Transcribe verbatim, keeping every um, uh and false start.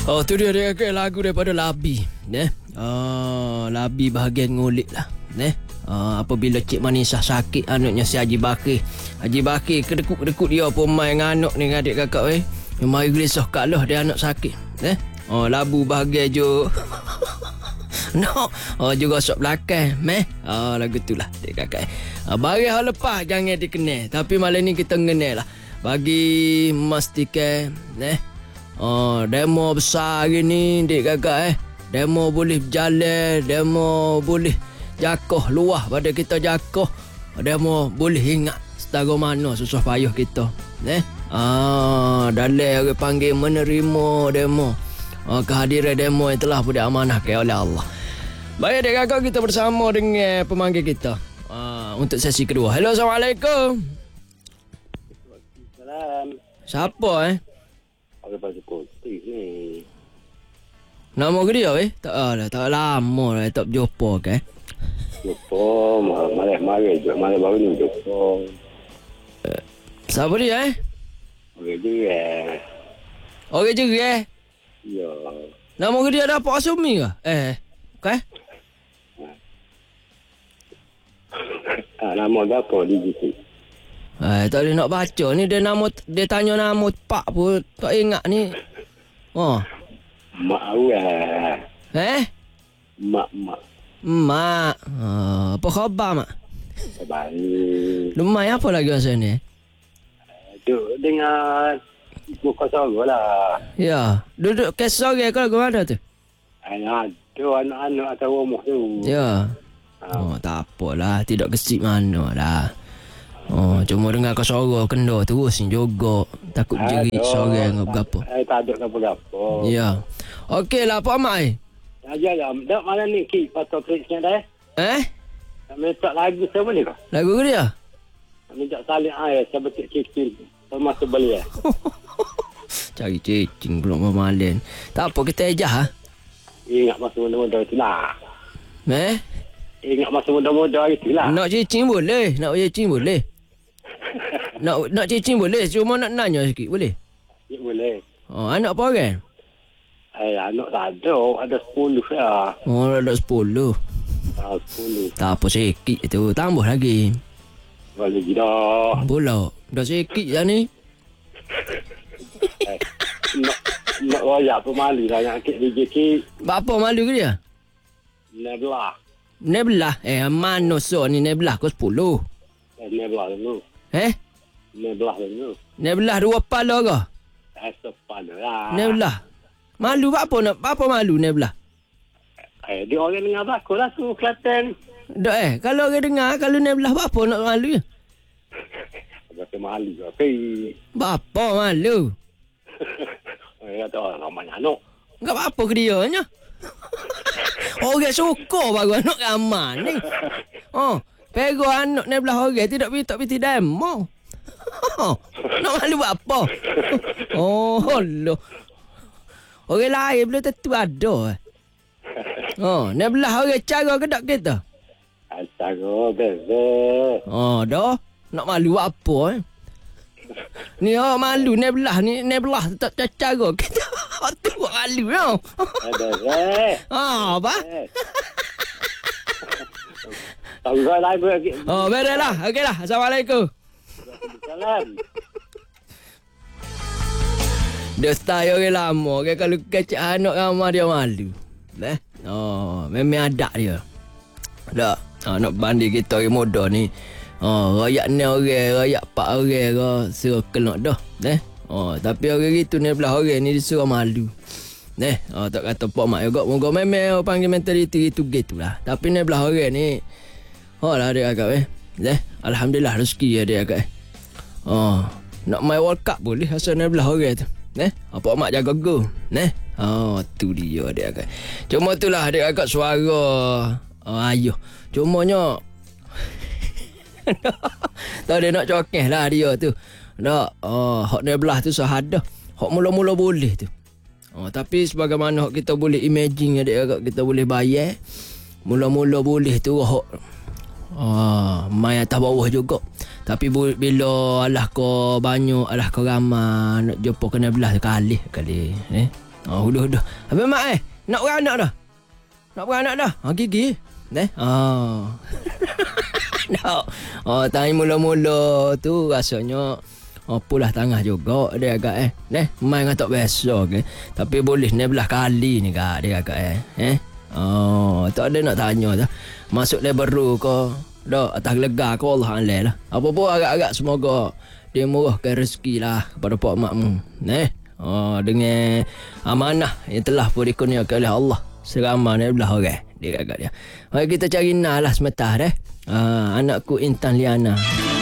Oh, tu dia dia ke lagu daripada Labi. Eh? Oh, Labi bahagian ngulik lah. Eh? Uh, apabila Cik Manisah sakit anaknya si Haji Bakir. Haji Bakir kedekut-kedekut dia pun main dengan anak ni adik kakak eh. Yang mari gelisah kat lah dia anak sakit. Eh? Oh, labu bahagian je. No. Oh, juga sok belakang. Meh. Oh, lagu tu lah adik kakak eh. Uh, bagi hal lepas jangan dikenal. Tapi malam ni kita mengenal lah. Bagi memastikan eh. Oh, demo besar hari ni adik kakak eh. Demo boleh berjalan, demo boleh jakoh luah pada kita jakoh. Demo boleh ingat setara mana susah payah kita. Eh? Ah, dalam orang panggil menerima demo. Ah, kehadiran demo yang telah diamanahkan oleh Allah. Baik adik kakak, kita bersama dengan pemanggil kita. Ah, untuk sesi kedua. Hello, Assalamualaikum. Salam. Siapa eh? Orang pasal kotik ni. Nama ke dia eh? Tak lah, tak lama lah tak berjumpa ke. Jumpa, malam-malam je. Malam baru ni jumpa. Uh, siapa dia eh? Orang dia. Orang je eh? Ya. Nama ke dia dapat asumi ke? Eh, okay? Ah, nama apa di situ? Eh, tak boleh nak baca ni. Dia nama, dia tanya nama pak pun tak ingat ni. Oh. Mak awal. Eh? Mak, mak. Mak. Oh, apa khabar mak? Baik. Lumai apa lagi masa ni? Duduk dengan muka sorok lah. Ya. Duduk kes sore ke lagu mana tu? Anak tu, anak-anak atas rumah tu. Ya. Oh, tak apalah. Tidak kesik mana lah. Oh, cuma dengar kau sorok kena terus ni juga. Takut jerit sore dengan berapa. Eh, tak ada apa-apa. Ya. Okeylah, apa amat eh? Ajar lah. Dak malam ni kik patut kliknya dah eh. Eh? Nak minta lagu saya boleh ke? Lagu ke dia? Nak minta salin air saya betul kecil. Sama sebeli eh. Cari cicing pula mamalin. Tak apa, kita ejah ha? Ingat masa muda-muda itu lah. Eh? Ingat masa muda-muda itu lah. Nak cicing boleh. Nak cicing boleh. Nak nak cicing boleh. Cuma nak nanya sikit boleh? Ya, boleh. Oh, anak apa orang? Eh, anak tak ada. Ada sepuluh lah. Oh, ada sepuluh. Ah, sepuluh. Tak apa, sikit tu. Tambah lagi. Boleh dah. Pula. Dah sikit dah ni. Eh, nak, nak royak pun malu lah. Yang kek D J K. Apa malu ke dia? Neblah. Neblah. Eh, mana so ni Neblah kau sepuluh? Eh, neblah dulu. Eh? Neblah dulu. Neblah dua kepala ke? Eh, sepan lah. Neblah. Malu apa nak? Apa malu Neblah? Eh, dia orang dengar bagus lah tu, Kelantan. Dah eh, kalau orang dengar, kalau Neblah apa nak malu? Rasa malu ke? Okay. Bapa malu. Eh, kata orang ramai anak. Enggak apa-apa ke dia nya. Orang suka baru anak ramai ni. Oh, pego anak Neblah orang tidak pitak piti demo. Nak malu buat apa? Oh, loh. Orang lain belum tentu ada. Oh, Neblah orang cara ke tak kita? Cara beza. Oh, dah. Nak malu buat apa eh? Ni oh malu Neblah ni Neblah tak cara kita. Tu buat malu tau. Beza. Ah, apa? Tahu saya lain lagi. Oh, berelah. Okeylah. Assalamualaikum. Salam. Dia style orang lama. Okay? Kalau kecik anak ramah dia malu. Eh? Oh, memang ada dia. Tak. Oh, nak banding kita orang muda ni. Oh, rakyat ni orang, rakyat pak orang ke circle nak dah. Eh? Oh, tapi orang gitu ni belah orang ni disuruh malu. Eh, oh, tak kata pak mak juga. Moga memang panggil mentaliti gitu gitulah. Tapi ni belah orang ni oh lah dia agak eh. Eh, alhamdulillah rezeki ya dia agak. Oh, nak main World Cup boleh asal ni belah orang tu. Eh, apa mak jaga go. Eh. Oh, tu dia dia agak. Cuma itulah dia agak suara oh, ayuh. Cumanya tak ada nak cokeh lah dia tu. Tak. Oh, hak ni belah tu sahadah. Hak mula-mula boleh tu. Oh, tapi sebagaimana hak kita boleh imagine dia agak kita boleh bayar. Mula-mula boleh tu hak oh, main atas bawah juga. Tapi bila alah kau banyak, alah kau ramai nak jumpa kena belah sekali kali eh. Oh, udah dah. Habis mak eh, nak beranak dah. Nak beranak dah. Ha gigi. Eh? Ah. Nak. Oh, tanya mula-mula tu rasanya apalah tengah juga dia agak eh. Neh, main dengan tak biasa ke. Tapi boleh ni belah kali ni kak dia agak eh. Eh? Oh, tak ada nak tanya dah. Masuk lebaru ke. Dah atas lega ke Allah alai lah. Apa pun agak-agak semoga dia murahkan rezeki lah kepada pak makmu. Neh. Oh, dengan amanah yang telah pun dikurniakan oleh Allah. Seramai ni belah orang. Dia agak dia. Mari kita cari Nah lah sementara eh. Ah, anakku Intan Liana.